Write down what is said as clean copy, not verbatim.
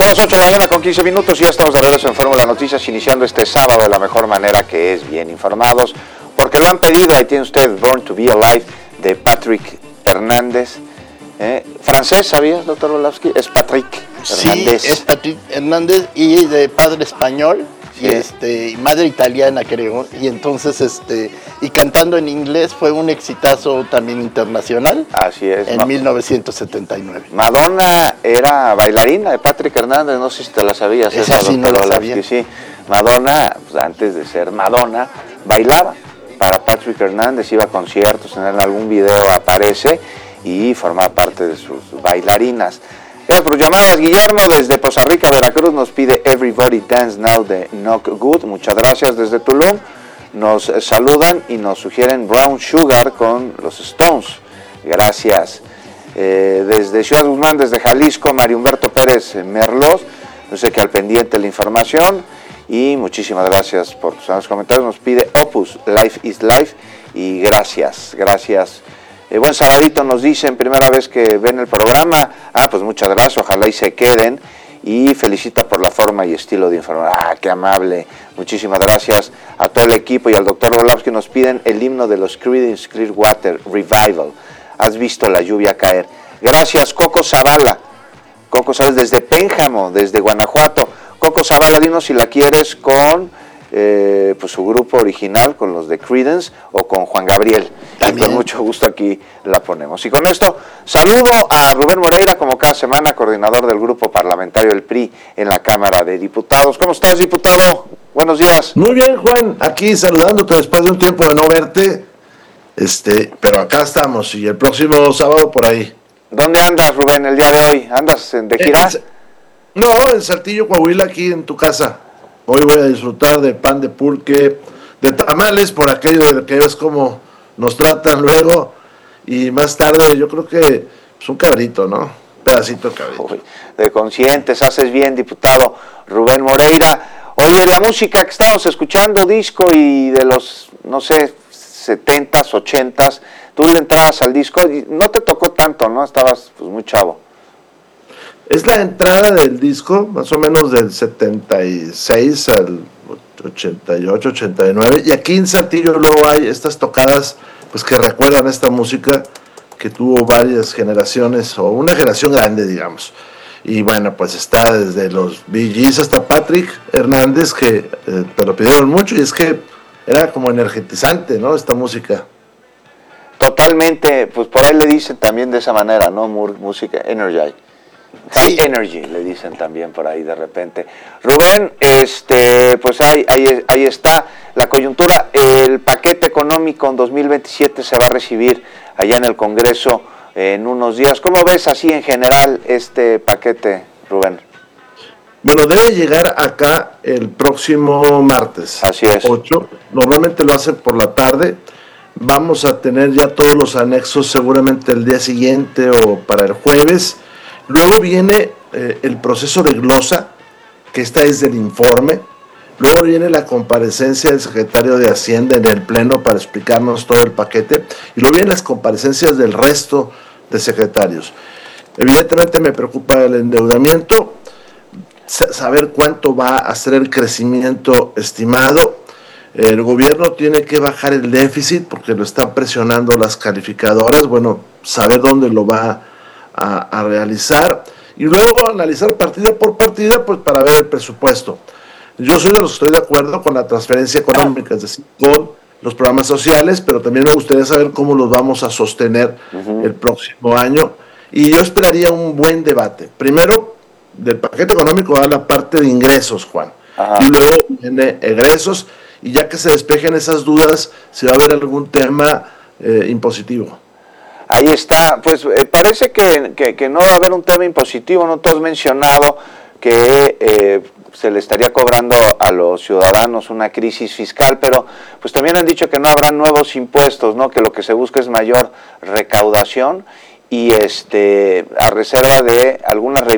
Son las 8 de la mañana con 15 minutos y ya estamos de regreso en Fórmula Noticias, iniciando este sábado de la mejor manera, que es bien informados, porque lo han pedido. Ahí tiene usted Born to be Alive de Patrick Hernández. ¿Francés, sabías, doctor Orlovsky? Es Patrick Hernández. Sí, es Patrick Hernández y de padre español. Sí. Y madre italiana, creo, y entonces y cantando en inglés fue un exitazo también internacional. Así es. En 1979. Madonna era bailarina de Patrick Hernández, no sé si te la sabías. Esa sí no la sabía. Sí. Madonna, pues, antes de ser Madonna, bailaba para Patrick Hernández, iba a conciertos, en algún video aparece y formaba parte de sus bailarinas. Gracias por llamadas. Guillermo desde Poza Rica, Veracruz, nos pide Everybody Dance Now de Knock Good. Muchas gracias. Desde Tulum nos saludan y nos sugieren Brown Sugar con los Stones. Gracias. Desde Ciudad Guzmán, desde Jalisco, Mario Humberto Pérez Merlos, no sé qué, al pendiente la información, y muchísimas gracias por tus comentarios. Nos pide Opus, Life is Life, y gracias. Buen sabadito, nos dicen, primera vez que ven el programa. Pues muchas gracias, ojalá y se queden, y felicita por la forma y estilo de informar. Qué amable, muchísimas gracias a todo el equipo y al doctor Orlovsky. Nos piden el himno de los Creedence Clearwater Revival, Has visto la lluvia caer. Gracias, Coco Zavala desde Pénjamo, desde Guanajuato. Coco Zavala, dinos si la quieres con pues su grupo original, con los de Creedence, o con Juan Gabriel. También. Con mucho gusto aquí la ponemos. Y con esto saludo a Rubén Moreira, como cada semana, coordinador del grupo parlamentario del PRI en la Cámara de Diputados. ¿Cómo estás, diputado? Buenos días. Muy bien, Juan, aquí saludándote después de un tiempo de no verte, pero acá estamos, y el próximo sábado por ahí. ¿Dónde andas, Rubén, el día de hoy? ¿Andas de gira? No, en Saltillo, Coahuila, aquí en tu casa. Hoy voy a disfrutar de pan de pulque, de tamales, por aquello de que ves cómo nos tratan luego, y más tarde yo creo que es un cabrito, ¿no? Un pedacito de cabrito. Uy, de conscientes, haces bien, diputado Rubén Moreira. Oye, la música que estamos escuchando, disco y de los, no sé, 70s, 80s, tú le entrabas al disco y no te tocó tanto, ¿no? Estabas pues muy chavo. Es la entrada del disco, más o menos del 76 al 88, 89, y aquí en Saltillo luego hay estas tocadas pues que recuerdan esta música que tuvo varias generaciones, o una generación grande, digamos. Y bueno, pues está desde los Bee Gees hasta Patrick Hernández, que te lo pidieron mucho, y es que era como energetizante, ¿no? Esta música. Totalmente, pues por ahí le dicen también de esa manera, ¿no? Música energy. High Energy, le dicen también por ahí de repente. Rubén, pues ahí está la coyuntura. El paquete económico en 2027 se va a recibir allá en el Congreso en unos días. ¿Cómo ves así en general este paquete, Rubén? Bueno, debe llegar acá el próximo martes. Así es. 8. Normalmente lo hacen por la tarde. Vamos a tener ya todos los anexos seguramente el día siguiente o para el jueves. Luego viene el proceso de glosa, que esta es del informe. Luego viene la comparecencia del secretario de Hacienda en el Pleno para explicarnos todo el paquete. Y luego vienen las comparecencias del resto de secretarios. Evidentemente me preocupa el endeudamiento, saber cuánto va a ser el crecimiento estimado. El gobierno tiene que bajar el déficit porque lo están presionando las calificadoras. Bueno, saber dónde lo va a realizar, y luego analizar partida por partida, pues para ver el presupuesto. Yo soy de los que estoy de acuerdo con la transferencia económica, es decir, con los programas sociales, pero también me gustaría saber cómo los vamos a sostener el próximo año, y yo esperaría un buen debate. Primero, del paquete económico va la parte de ingresos, Juan, y luego viene egresos, y ya que se despejen esas dudas, si va a haber algún tema impositivo. Ahí está, pues parece que no va a haber un tema impositivo, no te has mencionado que se le estaría cobrando a los ciudadanos una crisis fiscal, pero pues también han dicho que no habrá nuevos impuestos, ¿no? Que lo que se busca es mayor recaudación y a reserva de algunas